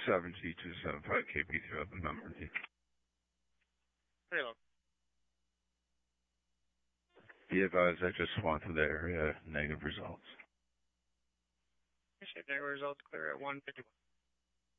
7G275KP3 up in Mount Vernon. Hello. Be advised, I just wanted the area negative results. Appreciate that results clear at 151.